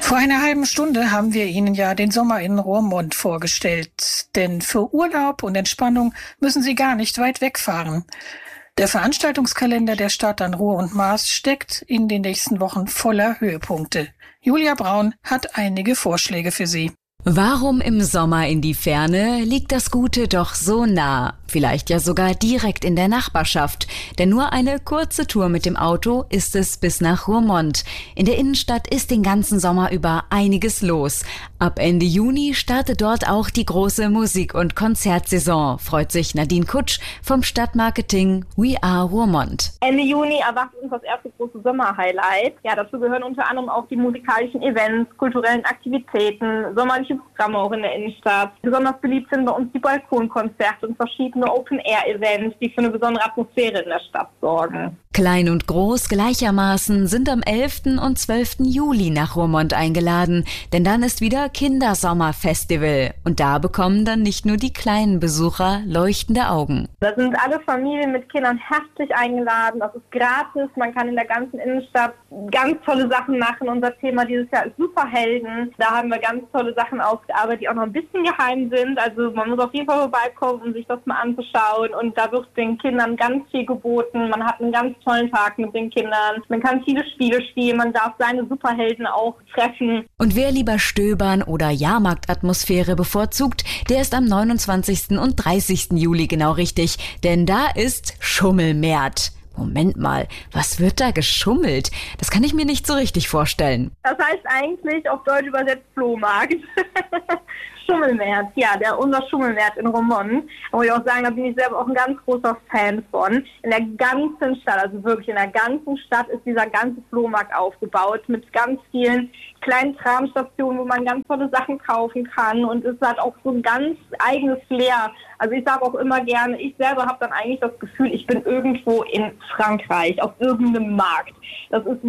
Vor einer halben Stunde haben wir Ihnen ja den Sommer in Roermond vorgestellt. Denn für Urlaub und Entspannung müssen Sie gar nicht weit wegfahren. Der Veranstaltungskalender der Stadt an Ruhr und Maas steckt in den nächsten Wochen voller Höhepunkte. Julia Braun hat einige Vorschläge für Sie. Warum im Sommer in die Ferne? Liegt das Gute doch so nah. Vielleicht ja sogar direkt in der Nachbarschaft. Denn nur eine kurze Tour mit dem Auto ist es bis nach Roermond. In der Innenstadt ist den ganzen Sommer über einiges los. Ab Ende Juni startet dort auch die große Musik- und Konzertsaison, freut sich Nadine Kutsch vom Stadtmarketing We Are Roermond. Ende Juni erwartet uns das erste große Sommerhighlight. Ja, dazu gehören unter anderem auch die musikalischen Events, kulturellen Aktivitäten, sommerliche Programme auch in der Innenstadt. Besonders beliebt sind bei uns die Balkonkonzerte und verschiedene Open-Air-Events, die für eine besondere Atmosphäre in der Stadt sorgen. Klein und groß gleichermaßen sind am 11. und 12. Juli nach Roermond eingeladen, denn dann ist wieder Kindersommerfestival und da bekommen dann nicht nur die kleinen Besucher leuchtende Augen. Da sind alle Familien mit Kindern herzlich eingeladen, das ist gratis, man kann in der ganzen Innenstadt ganz tolle Sachen machen. Unser Thema dieses Jahr ist Superhelden, da haben wir ganz tolle Sachen ausgearbeitet, die auch noch ein bisschen geheim sind, also man muss auf jeden Fall vorbeikommen, um sich das mal anzuschauen und da wird den Kindern ganz viel geboten, man hat einen ganz tollen Tag mit den Kindern. Man kann viele Spiele spielen, man darf seine Superhelden auch treffen. Und wer lieber stöbern oder Jahrmarktatmosphäre bevorzugt, der ist am 29. und 30. Juli genau richtig, denn da ist Schummelmärt. Moment mal, was wird da geschummelt? Das kann ich mir nicht so richtig vorstellen. Das heißt eigentlich auf Deutsch übersetzt Flohmarkt. Schummelmärt, ja, unser Schummelmärt in Roermond. Da muss ich auch sagen, da bin ich selber auch ein ganz großer Fan von. In der ganzen Stadt, also wirklich in der ganzen Stadt ist dieser ganze Flohmarkt aufgebaut mit ganz vielen kleinen Kramstationen, wo man ganz tolle Sachen kaufen kann und es hat auch so ein ganz eigenes Flair. Also ich sage auch immer gerne, ich selber habe dann eigentlich das Gefühl, ich bin irgendwo in Frankreich, auf irgendeinem Markt. Das ist